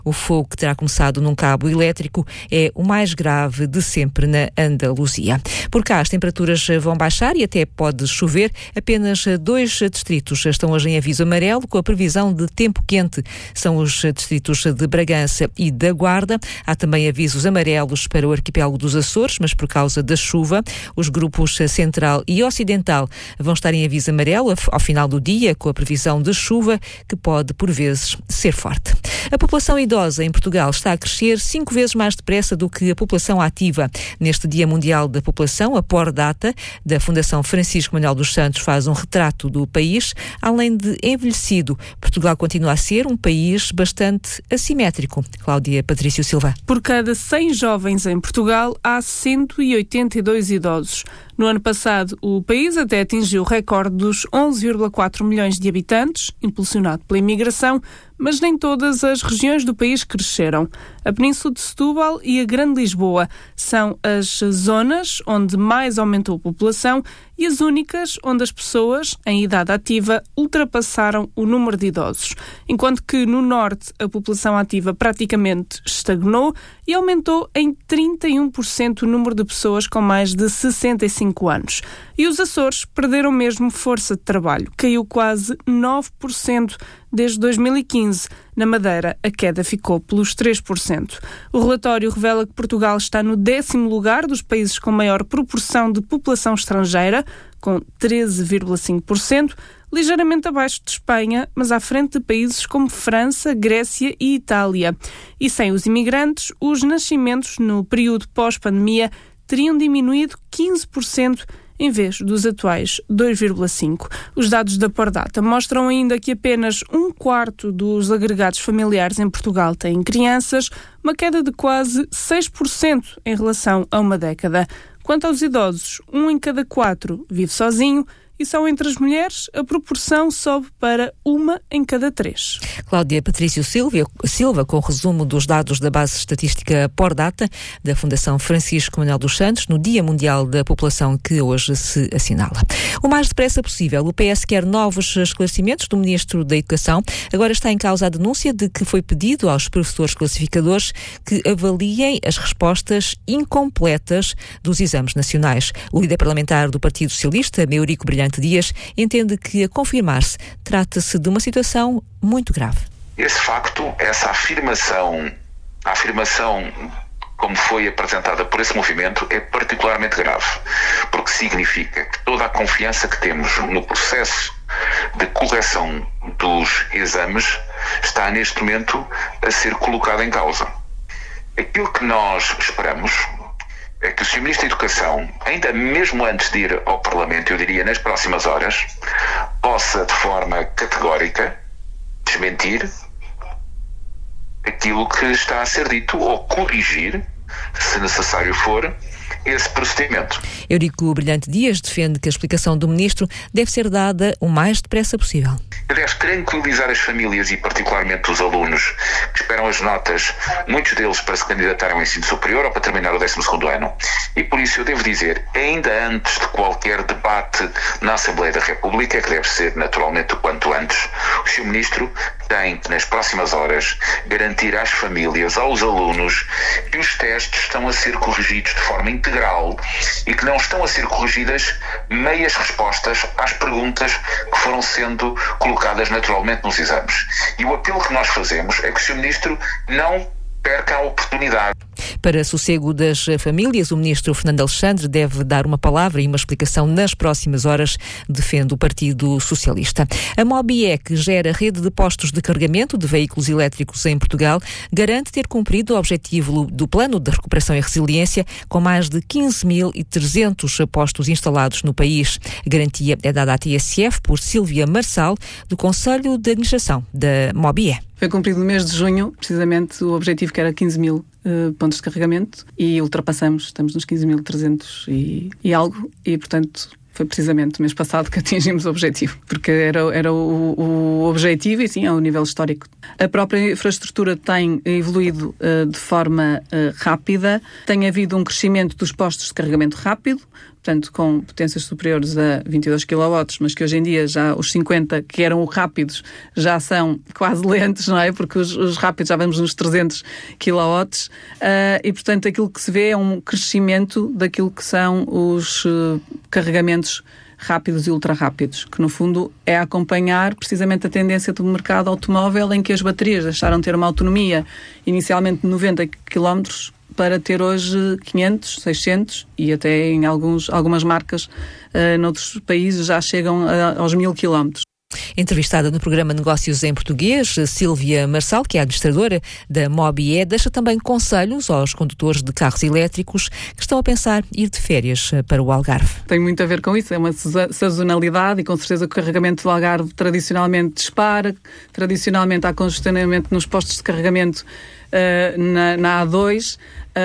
O fogo, que terá começado num cabo elétrico, é o mais grave de sempre na Andaluzia. Por cá, as temperaturas vão baixar e até pode chover. Apenas 2 distritos estão hoje em aviso amarelo, com a previsão de tempo quente. São os distritos de Bragança e da Guarda. Há também avisos amarelos para o arquipélago dos Açores, mas por causa da chuva. Os grupos Central e Ocidental vão estar em aviso amarelo ao final do dia, com a previsão de chuva, que pode, por vezes, ser forte. A população idosa em Portugal está a crescer 5 vezes mais depressa do que a população ativa. Neste Dia Mundial da População, a Pordata, da Fundação Francisco Manuel dos Santos, faz um retrato do país. Além de envelhecido, Portugal continua a ser um país bastante assimétrico. Cláudia Patrício Silva. Por cada 100 jovens em Portugal, há 182 idosos. No ano passado, o país até atingiu o recorde dos 11,4 milhões de habitantes, impulsionado pela imigração, mas nem todas as regiões do país cresceram. A Península de Setúbal e a Grande Lisboa são as zonas onde mais aumentou a população e as únicas onde as pessoas em idade ativa ultrapassaram o número de idosos, enquanto que no norte a população ativa praticamente estagnou e aumentou em 31% o número de pessoas com mais de 65 anos. E os Açores perderam mesmo força de trabalho, caiu quase 9% desde 2015. Na Madeira, a queda ficou pelos 3%. O relatório revela que Portugal está no 10º lugar dos países com maior proporção de população estrangeira, com 13,5%, ligeiramente abaixo de Espanha, mas à frente de países como França, Grécia e Itália. E sem os imigrantes, os nascimentos no período pós-pandemia teriam diminuído 15%, em vez dos atuais 2,5%. Os dados da Pordata mostram ainda que apenas 1/4 dos agregados familiares em Portugal têm crianças, uma queda de quase 6% em relação a uma década. Quanto aos idosos, 1 em cada 4 vive sozinho, e só entre as mulheres a proporção sobe para 1 em cada 3. Cláudia Patrício Silva, com o resumo dos dados da base estatística Pordata, da Fundação Francisco Manuel dos Santos, no Dia Mundial da População que hoje se assinala. O mais depressa possível, o PS quer novos esclarecimentos do Ministro da Educação. Agora está em causa a denúncia de que foi pedido aos professores classificadores que avaliem as respostas incompletas dos exames nacionais. O líder parlamentar do Partido Socialista, Eurico Brilhante Dias, entende que, a confirmar-se, trata-se de uma situação muito grave. Esse facto, essa afirmação como foi apresentada por esse movimento, é particularmente grave, porque significa que toda a confiança que temos no processo de correção dos exames está neste momento a ser colocada em causa. Aquilo que nós esperamos é que o Sr. Ministro da Educação, ainda mesmo antes de ir ao Parlamento, eu diria nas próximas horas, possa de forma categórica desmentir aquilo que está a ser dito ou corrigir, se necessário for, esse procedimento. Eurico Brilhante Dias defende que a explicação do Ministro deve ser dada o mais depressa possível. Deve tranquilizar as famílias e particularmente os alunos que esperam as notas, muitos deles para se candidatarem ao ensino superior ou para terminar o 12º ano. E por isso eu devo dizer, ainda antes de qualquer debate na Assembleia da República, que deve ser naturalmente o quanto antes, o Sr. Ministro tem que nas próximas horas garantir às famílias, aos alunos, que os testes estão a ser corrigidos de forma integral e que não estão a ser corrigidas meias respostas às perguntas que foram sendo colocadas naturalmente nos exames. E o apelo que nós fazemos é que o Sr. Ministro não perca a oportunidade. Para sossego das famílias, o Ministro Fernando Alexandre deve dar uma palavra e uma explicação nas próximas horas, defende o Partido Socialista. A Mobie, que gera rede de postos de carregamento de veículos elétricos em Portugal, garante ter cumprido o objetivo do Plano de Recuperação e Resiliência, com mais de 15.300 postos instalados no país. A garantia é dada à TSF por Sílvia Marçal, do Conselho de Administração da Mobie. Foi cumprido no mês de junho, precisamente, o objetivo que era 15.000 pontos de carregamento, e ultrapassamos, estamos nos 15.300 e algo, e portanto foi precisamente o mês passado que atingimos o objetivo, porque era o objetivo e sim, é o nível histórico. A própria infraestrutura tem evoluído de forma rápida, tem havido um crescimento dos postos de carregamento rápido, portanto, com potências superiores a 22 kW, mas que hoje em dia já os 50, que eram rápidos, já são quase lentos, não é? Porque os rápidos já vamos nos 300 kW. E, portanto, aquilo que se vê é um crescimento daquilo que são os carregamentos rápidos e ultra rápidos, que no fundo é acompanhar precisamente a tendência do mercado automóvel, em que as baterias deixaram de ter uma autonomia inicialmente de 90 km para ter hoje 500, 600 e até em algumas marcas noutros países já chegam aos 1000 km. Entrevistada no programa Negócios em Português, Sílvia Marçal, que é administradora da Mobie, deixa também conselhos aos condutores de carros elétricos que estão a pensar ir de férias para o Algarve. Tem muito a ver com isso, é uma sazonalidade e com certeza o carregamento do Algarve tradicionalmente dispara, tradicionalmente há congestionamento nos postos de carregamento na A2.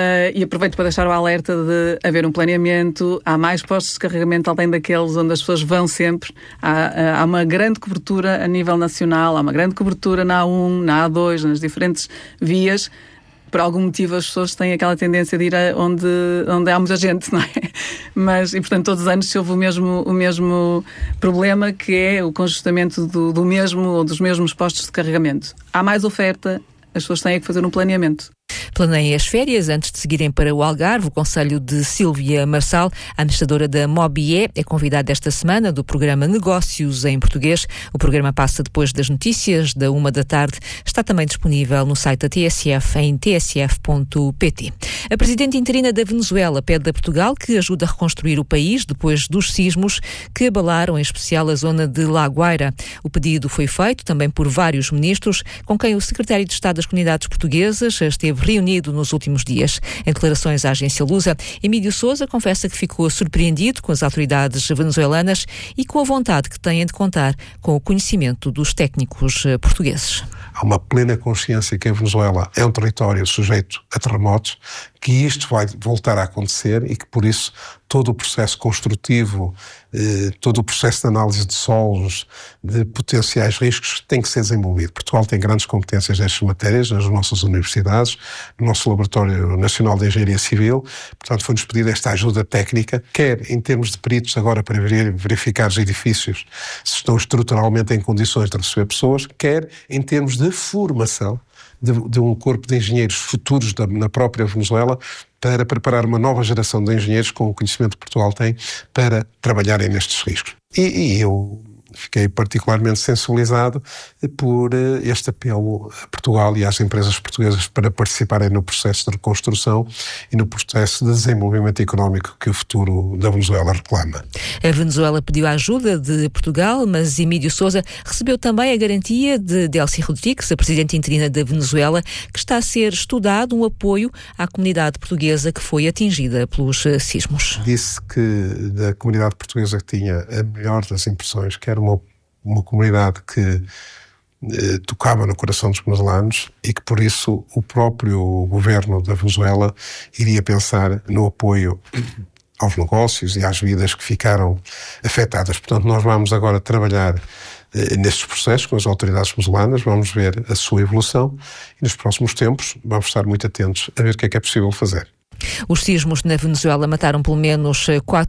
E aproveito para deixar o alerta de haver um planeamento, há mais postos de carregamento além daqueles onde as pessoas vão sempre, há uma grande cobertura a nível nacional, há uma grande cobertura na A1, na A2, nas diferentes vias. Por algum motivo as pessoas têm aquela tendência de ir onde há muita gente, não é? E portanto todos os anos se houve o mesmo problema, que é o congestionamento do mesmo ou dos mesmos postos de carregamento. Há mais oferta, as pessoas têm que fazer um planeamento. Planeiem as férias antes de seguirem para o Algarve. O conselho de Sílvia Marçal, administradora da Mobie, é convidada esta semana do programa Negócios em Português. O programa passa depois das notícias, da 13h. Está também disponível no site da TSF, em tsf.pt. A presidente interina da Venezuela pede a Portugal que ajude a reconstruir o país depois dos sismos que abalaram em especial a zona de La Guaira. O pedido foi feito também por vários ministros, com quem o secretário de Estado das Comunidades Portuguesas esteve reunido nos últimos dias. Em declarações à agência Lusa, Emílio Sousa confessa que ficou surpreendido com as autoridades venezuelanas e com a vontade que têm de contar com o conhecimento dos técnicos portugueses. Há uma plena consciência que a Venezuela é um território sujeito a terremotos, que isto vai voltar a acontecer e que, por isso, todo o processo construtivo, todo o processo de análise de solos, de potenciais riscos, tem que ser desenvolvido. Portugal tem grandes competências nestas matérias, nas nossas universidades, no nosso Laboratório Nacional de Engenharia Civil. Portanto, foi-nos pedida esta ajuda técnica, quer em termos de peritos agora para verificar os edifícios se estão estruturalmente em condições de receber pessoas, quer em termos de formação de um corpo de engenheiros futuros na própria Venezuela, para preparar uma nova geração de engenheiros com o conhecimento que Portugal tem para trabalharem nestes riscos. E eu fiquei particularmente sensibilizado por este apelo a Portugal e às empresas portuguesas para participarem no processo de reconstrução e no processo de desenvolvimento económico que o futuro da Venezuela reclama. A Venezuela pediu a ajuda de Portugal, mas Emílio Sousa recebeu também a garantia de Delcy Rodrigues, a presidente interina da Venezuela, que está a ser estudado um apoio à comunidade portuguesa que foi atingida pelos sismos. Disse que da comunidade portuguesa que tinha a melhor das impressões, que era uma comunidade que tocava no coração dos venezuelanos e que, por isso, o próprio governo da Venezuela iria pensar no apoio aos negócios e às vidas que ficaram afetadas. Portanto, nós vamos agora trabalhar nestes processos com as autoridades venezuelanas, vamos ver a sua evolução e nos próximos tempos vamos estar muito atentos a ver o que é possível fazer. Os sismos na Venezuela mataram pelo menos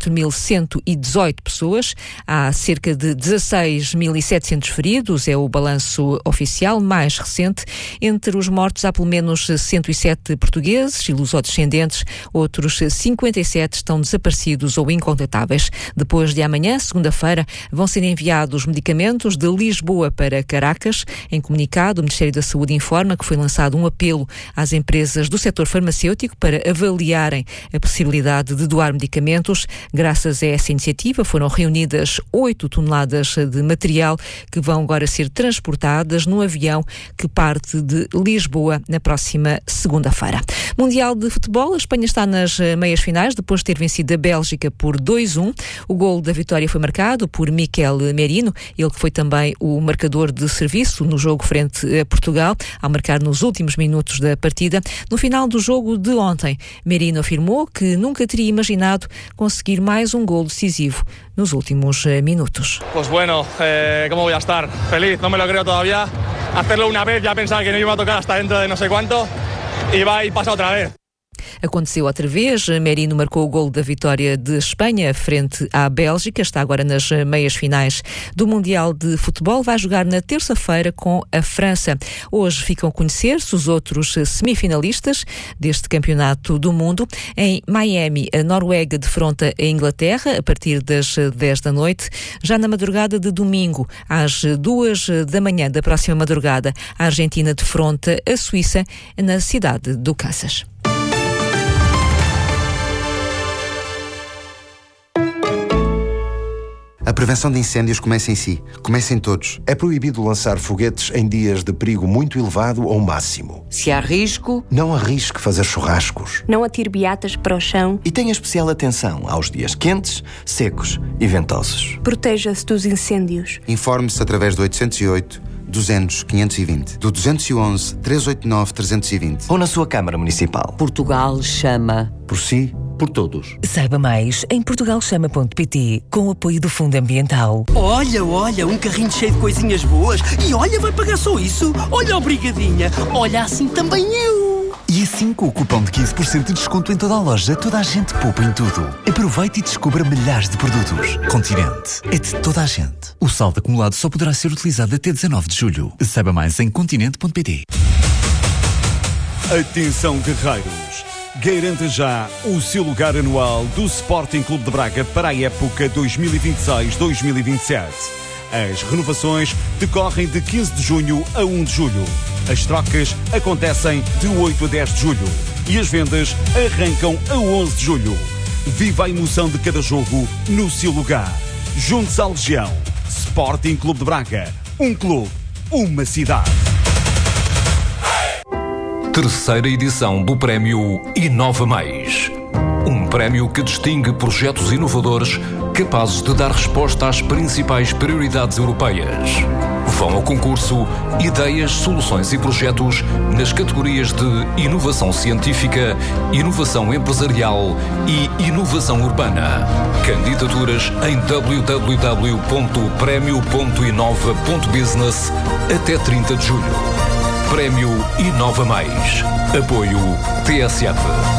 4.118 pessoas. Há cerca de 16.700 feridos, é o balanço oficial mais recente. Entre os mortos há pelo menos 107 portugueses e lusodescendentes. Outros 57 estão desaparecidos ou incontatáveis. Depois de amanhã, segunda-feira, vão ser enviados medicamentos de Lisboa para Caracas. Em comunicado, o Ministério da Saúde informa que foi lançado um apelo às empresas do setor farmacêutico para avaliarem a possibilidade de doar medicamentos. Graças a essa iniciativa foram reunidas 8 toneladas de material que vão agora ser transportadas num avião que parte de Lisboa na próxima segunda-feira. Mundial de Futebol, a Espanha está nas meias finais depois de ter vencido a Bélgica por 2-1. O golo da vitória foi marcado por Mikel Merino, ele que foi também o marcador de serviço no jogo frente a Portugal, ao marcar nos últimos minutos da partida. No final do jogo de ontem, Merino afirmou que nunca teria imaginado conseguir mais um gol decisivo nos últimos minutos. Pues bueno, ¿cómo voy a estar? Feliz, no me lo creo todavía. Hacerlo una vez, ya pensaba que no iba a tocar hasta dentro de no sé cuánto, y va y pasa otra vez. Aconteceu outra vez. Merino marcou o golo da vitória de Espanha frente à Bélgica. Está agora nas meias finais do Mundial de Futebol. Vai jogar na terça-feira com a França. Hoje ficam a conhecer-se os outros semifinalistas deste campeonato do mundo. Em Miami, a Noruega defronta a Inglaterra a partir das 10 da noite. Já na madrugada de domingo, às 2 da manhã da próxima madrugada, a Argentina defronta a Suíça na cidade do Kansas. A prevenção de incêndios começa em si. Começa em todos. É proibido lançar foguetes em dias de perigo muito elevado ou máximo. Se há risco, não arrisque fazer churrascos. Não atire beatas para o chão. E tenha especial atenção aos dias quentes, secos e ventosos. Proteja-se dos incêndios. Informe-se através do 808 200 520, do 211 389 320 ou na sua Câmara Municipal. Portugal chama. Por si, por todos. Saiba mais em portugalchama.pt, com o apoio do Fundo Ambiental. Olha, um carrinho cheio de coisinhas boas. E olha, vai pagar só isso. Olha, obrigadinha. Olha, assim também eu. E assim, com o cupom de 15% de desconto em toda a loja, toda a gente poupa em tudo. Aproveite e descubra milhares de produtos. Continente. É de toda a gente. O saldo acumulado só poderá ser utilizado até 19 de julho. Saiba mais em continente.pt. Atenção, guerreiros. Garanta já o seu lugar anual do Sporting Clube de Braga para a época 2026-2027. As renovações decorrem de 15 de junho a 1 de julho. As trocas acontecem de 8 a 10 de julho. E as vendas arrancam a 11 de julho. Viva a emoção de cada jogo no seu lugar. Junte-se à Legião. Sporting Clube de Braga. Um clube, uma cidade. Terceira edição do Prémio Inova Mais. Um prémio que distingue projetos inovadores capazes de dar resposta às principais prioridades europeias. Vão ao concurso ideias, soluções e projetos nas categorias de inovação científica, inovação empresarial e inovação urbana. Candidaturas em www.premio.inova.business até 30 de julho. Prémio Inova Mais. Apoio TSF.